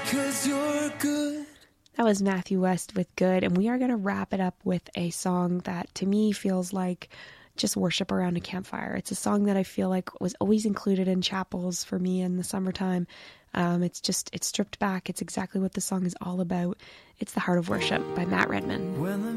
'cause you're good. That was Matthew West with Good, and we are going to wrap it up with a song that to me feels like just worship around a campfire. It's a song that I feel like was always included in chapels for me in the summertime. It's stripped back. It's exactly what the song is all about. It's The Heart of Worship by Matt Redman. When the